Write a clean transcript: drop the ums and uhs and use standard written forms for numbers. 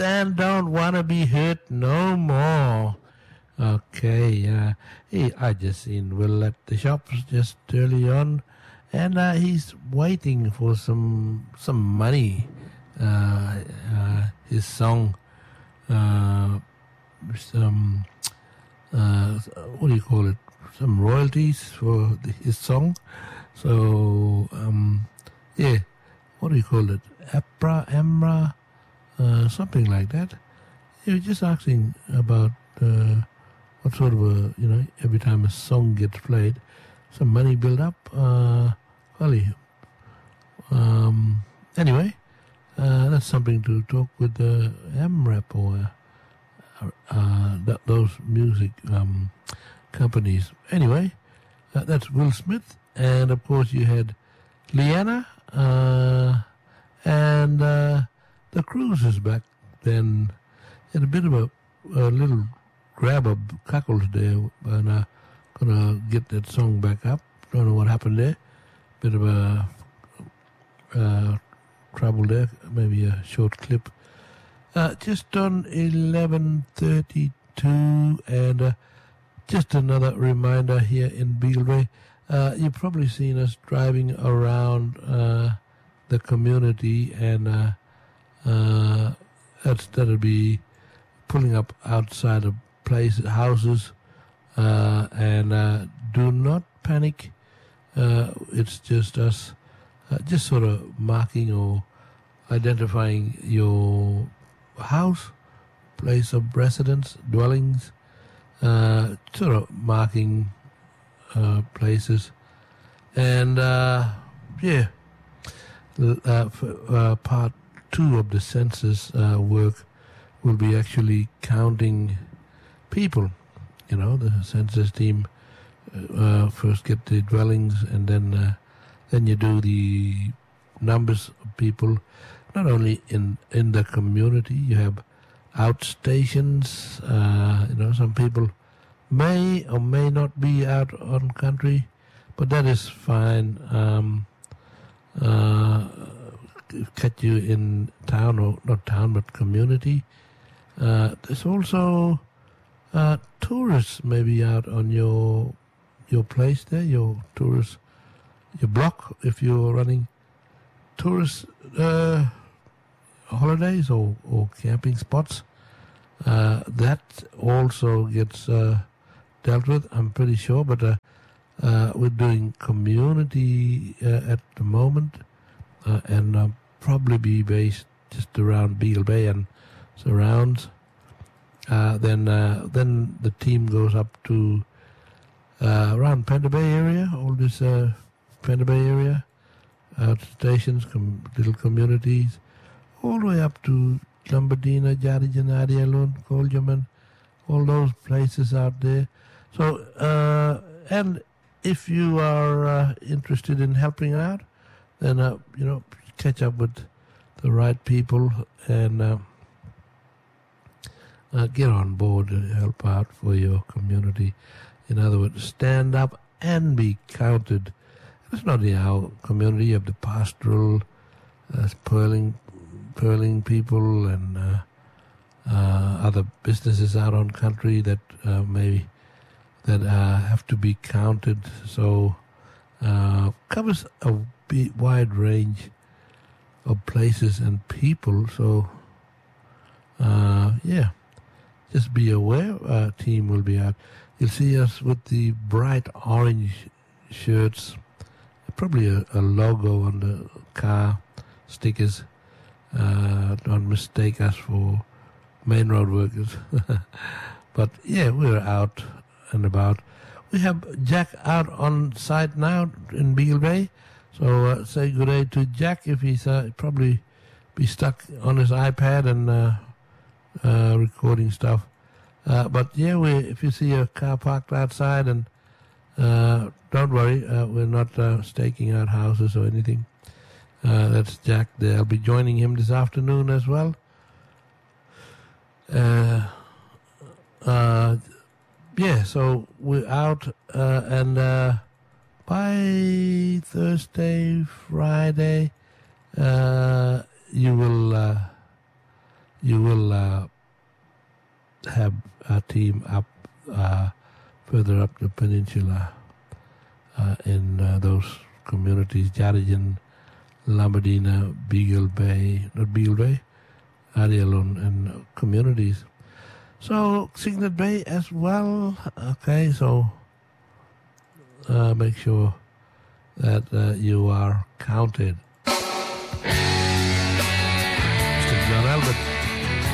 and don't want to be hurt no more. Okay, hey, I just seen Will at the shop just early on, and he's waiting for some money. His song, some what do you call it? Some royalties for his song. So yeah, what do you call it? Amra, something like that. He was just asking about what sort of a, every time a song gets played, some money build up. Anyway, that's something to talk with the AMRAP or those music companies. Anyway, that's Will Smith, and of course you had Leanna, and the Cruise is back. Then had a bit of a little grab of cackles there, and gonna get that song back up. Don't know what happened there. Bit of a trouble there. Maybe a short clip. Just on 11:32, and just another reminder here in Beagle Bay. You've probably seen us driving around the community, and that'll be pulling up outside of houses, and do not panic. It's just us, just sort of marking or identifying your house, place of residence, dwellings, sort of marking places, and part 2 of the census work will be actually counting people. The census team first get the dwellings, and then you do the numbers of people, not only in the community. You have outstations. Some people may or may not be out on country, but that is fine. Catch you in town, or not town, but community. There's also tourists maybe out on your place there, your tourist, your block, if you're running tourist holidays or camping spots. That also gets dealt with, I'm pretty sure, but we're doing community at the moment, and probably be based just around Beagle Bay and surrounds. Then the team goes up to around Pender Bay area, all this Pender Bay area, stations, little communities, all the way up to Lumbadina, Jarijanadi, Alun, Koljaman, all those places out there. So, and if you are interested in helping out, then, catch up with the right people and get on board and help out for your community. In other words, stand up and be counted. It's not our community. You have the pastoral, pearling people, and other businesses out on country that have to be counted. So covers a wide range of places and people. So just be aware. Our team will be out. You'll see us with the bright orange shirts, probably a logo on the car, stickers. Don't mistake us for main road workers. But yeah, we're out and about. We have Jack out on site now in Beagle Bay. So say good day to Jack if he's probably be stuck on his iPad and recording stuff. But yeah, if you see a car parked outside, and don't worry, we're not staking out houses or anything. That's Jack there. I'll be joining him this afternoon as well. So we're out, and by Thursday, Friday, you will you will have a team up further up the peninsula in those communities, Jarijan, Lambadina, Beagle Bay, not Beagle Bay, Arielon, and communities. So Cygnet Bay as well. Okay, so make sure that you are counted.